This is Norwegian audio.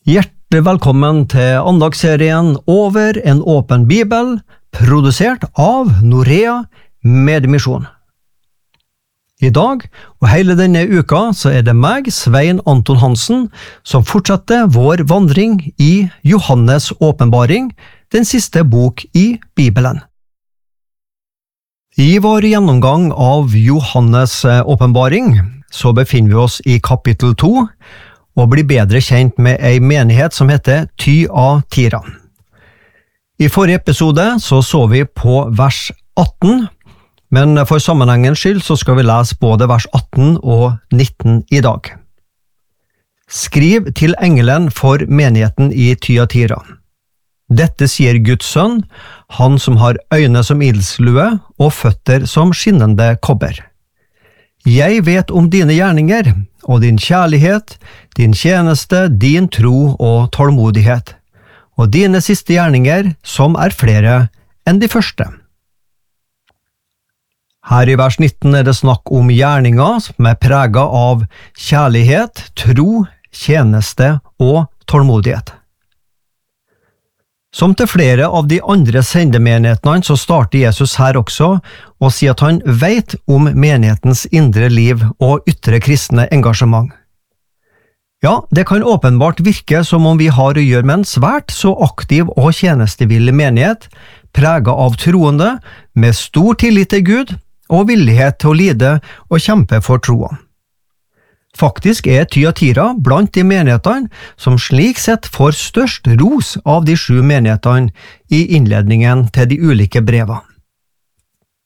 Hjertelig velkommen til andagsserien Over en åpen bibel, produsert av Norea Medmisjon. I dag og hele denne uka så det meg, Svein Anton Hansen, som fortsetter vår vandring i Johannes åpenbaring, den siste bok i Bibelen. I vår gjennomgang av Johannes åpenbaring så befinner vi oss i kapittel 2, og blir bedre kjent med en menighet som heter Thyatira. I forrige episode så vi på vers 18, men for sammenhengens skyld så skal vi lese både vers 18 og 19 i dag. Skriv til engelen for menigheten i Thyatira. Dette sier Guds sønn, han som har øyne som ildslue og føtter som skinnende kobber. Jeg vet om dine gjerninger, og din kjærlighet, din tjeneste, din tro og tålmodighet, og dine siste gjerninger, som flere enn de første. Her i vers 19 det snakk om gjerninger som preget av kjærlighet, tro, tjeneste og tålmodighet. Som til flere av de andre sendemenighetene så starter Jesus her også og sier at han vet om menighetens indre liv og ytre kristne engasjement. Ja, det kan åpenbart virke som om vi har å gjøre med en svært så aktiv og tjenestevillig menighet, preget av troende, med stor tillit til Gud og villighet til å lide og kjempe for troen. Faktisk Thyatira blant de menighetene som slik sett får størst ros av de 7 menighetene i innledningen til de ulike brevene.